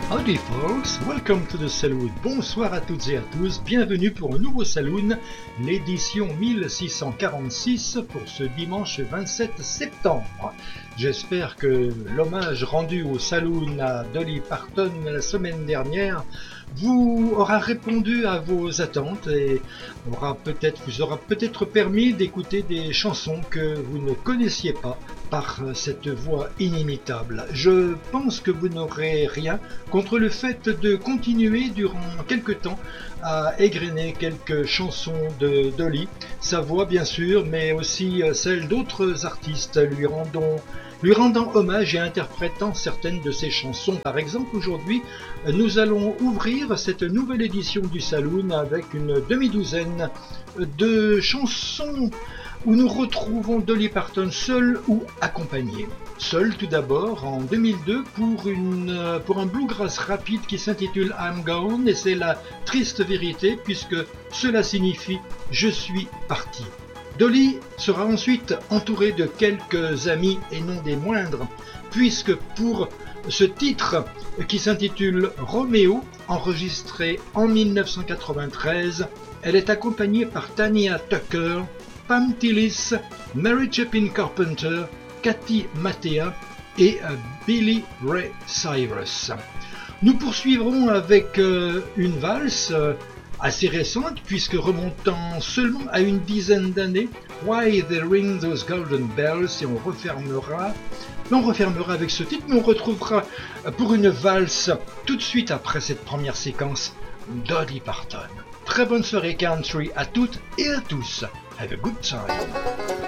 Howdy folks, welcome to the Saloon. Bonsoir à toutes et à tous, bienvenue pour un nouveau Saloon, l'édition 1646 pour ce dimanche 27 septembre. J'espère que l'hommage rendu au Saloon à Dolly Parton la semaine dernière vous aura répondu à vos attentes et vous aura peut-être permis d'écouter des chansons que vous ne connaissiez pas par cette voix inimitable. Je pense que vous n'aurez rien contre le fait de continuer durant quelque temps à égrener quelques chansons de Dolly, sa voix bien sûr, mais aussi celle d'autres artistes lui rendant hommage et interprétant certaines de ses chansons. Par exemple, aujourd'hui, nous allons ouvrir cette nouvelle édition du Saloon avec une demi-douzaine de chansons où nous retrouvons Dolly Parton seule ou accompagnée. Seule tout d'abord en 2002 pour un bluegrass rapide qui s'intitule I'm Gone, et c'est la triste vérité puisque cela signifie je suis parti. Dolly sera ensuite entourée de quelques amis et non des moindres, puisque pour ce titre qui s'intitule Roméo, enregistré en 1993, elle est accompagnée par Tanya Tucker, Pam Tillis, Mary Chapin Carpenter, Cathy Mattea et Billy Ray Cyrus. Nous poursuivrons avec une valse assez récente, puisque remontant seulement à une dizaine d'années, Why They Ring Those Golden Bells, et on refermera avec ce titre, mais on retrouvera pour une valse tout de suite après cette première séquence Dolly Parton. Très bonne soirée country à toutes et à tous. Have a good time.